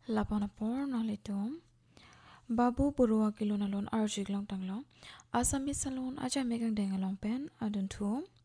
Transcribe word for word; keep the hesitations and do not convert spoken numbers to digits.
Lapana por nalitum. Babu burua kilo nalon arjik long tanglong. Asami salon aja megang dengalong pen adun tu.